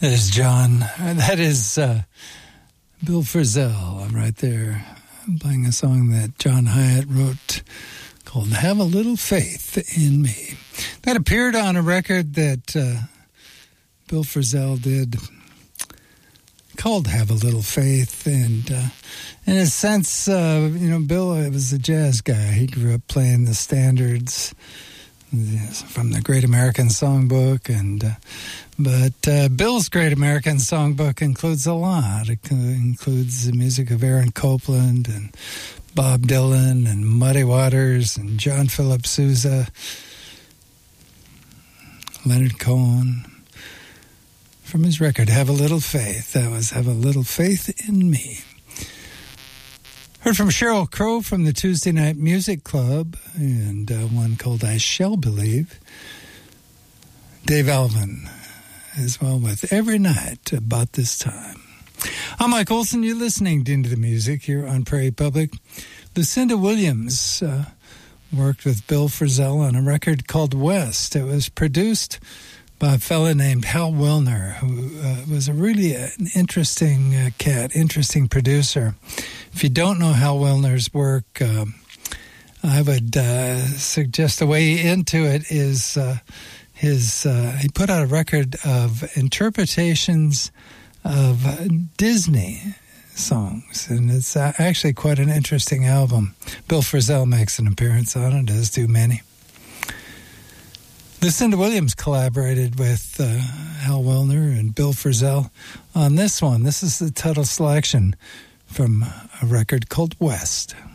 That is John. That is Bill Frisell. I'm right there playing a song that John Hyatt wrote called Have a Little Faith in Me. That appeared on a record that Bill Frisell did called Have a Little Faith. And in a sense, Bill was a jazz guy. He grew up playing the standards from the Great American Songbook, but Bill's Great American Songbook includes a lot. It includes the music of Aaron Copland and Bob Dylan and Muddy Waters and John Philip Sousa, Leonard Cohen. From his record, Have a Little Faith. That was Have a Little Faith in Me. Heard from Sheryl Crow from the Tuesday Night Music Club, and one called I Shall Believe. Dave Alvin as well with Every Night About This Time. I'm Mike Olson. You're listening to Into the Music here on Prairie Public. Lucinda Williams worked with Bill Frisell on a record called West. It was produced by a fella named Hal Willner, who was a really an interesting cat, interesting producer. If you don't know Hal Willner's work, I would suggest the way into it is he put out a record of interpretations of Disney songs, and it's actually quite an interesting album. Bill Frisell makes an appearance on it, as do many. Lucinda Williams collaborated with Hal Willner and Bill Frisell on this one. This is the title selection from a record called West.